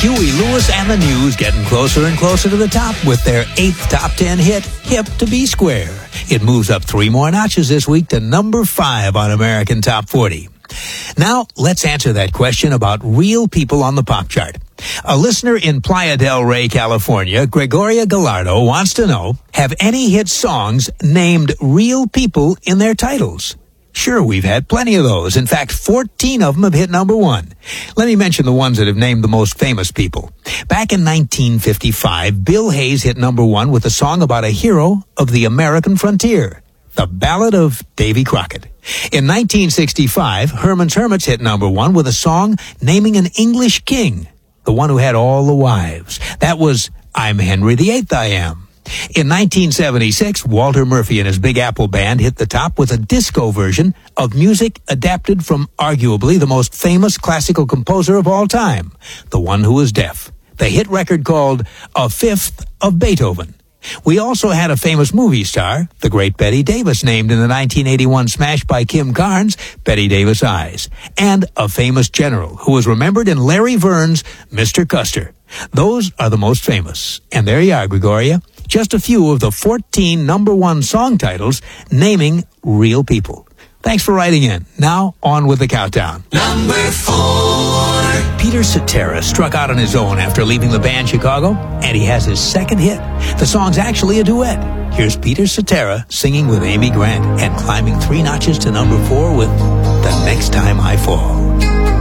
Huey Lewis and the News getting closer and closer to the top with their 8th top 10 hit, Hip to Be Square. It moves up 3 more notches this week to number 5 on American Top 40. Now, let's answer that question about real people on the pop chart. A listener in Playa del Rey, California, Gregoria Gallardo, wants to know, have any hit songs named real people in their titles? Sure, we've had plenty of those. In fact, 14 of them have hit number 1. Let me mention the ones that have named the most famous people. Back in 1955, Bill Hayes hit number 1 with a song about a hero of the American frontier, The Ballad of Davy Crockett. In 1965, Herman's Hermits hit number 1 with a song naming an English king, the one who had all the wives. That was I'm Henry VIII, I Am. In 1976, Walter Murphy and his Big Apple Band hit the top with a disco version of music adapted from arguably the most famous classical composer of all time, the one who was deaf. The hit record called A Fifth of Beethoven. We also had a famous movie star, the great Bette Davis, named in the 1981 smash by Kim Carnes, Bette Davis Eyes, and a famous general who was remembered in Larry Verne's Mr. Custer. Those are the most famous. And there you are, Gregoria. Just a few of the 14 number 1 song titles naming real people. Thanks for writing in. Now, on with the countdown. Number 4. Peter Cetera struck out on his own after leaving the band Chicago, and he has his second hit. The song's actually a duet. Here's Peter Cetera singing with Amy Grant and climbing 3 notches to number 4 with The Next Time I Fall.